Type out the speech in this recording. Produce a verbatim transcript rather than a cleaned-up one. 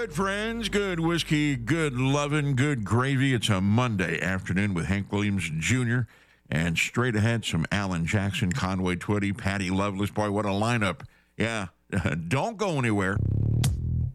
Good friends, good whiskey, good loving, good gravy. It's a Monday afternoon with Hank Williams Junior And straight ahead, some Alan Jackson, Conway Twitty, Patty Loveless. Boy, what a lineup. Yeah, don't go anywhere.